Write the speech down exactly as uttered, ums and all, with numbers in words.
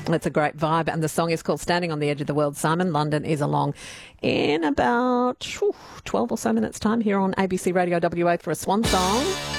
It's a great vibe, and the song is called Standing on the Edge of the World. Simon London is along in about whew, twelve or so minutes' time here on A B C Radio W A for a swan song.